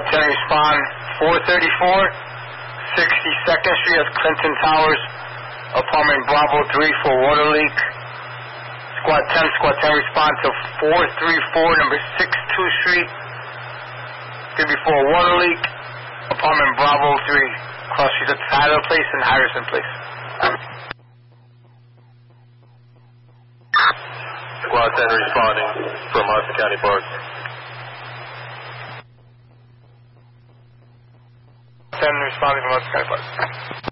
Squad 10 respond 434 62nd Street of Clinton Towers, apartment Bravo 3 for water leak. Squad 10 respond to 434 number 62 Street. Could be for a water leak, apartment Bravo 3, cross streets of Tyler Place and Harrison Place. Squad 10 responding from Hudson County Park. 10 responding from Hudson County Park.